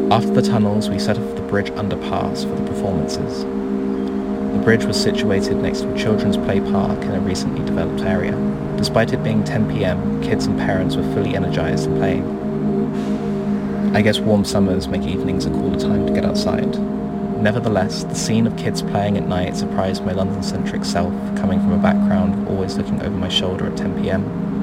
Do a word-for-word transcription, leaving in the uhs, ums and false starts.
After the tunnels, we set off the bridge underpass for the performances. The bridge was situated next to a children's play park in a recently developed area. Despite it being ten p.m, kids and parents were fully energized and playing. I guess warm summers make evenings a cooler time to get outside. Nevertheless, the scene of kids playing at night surprised my London-centric self, coming from a background of always looking over my shoulder at ten p.m.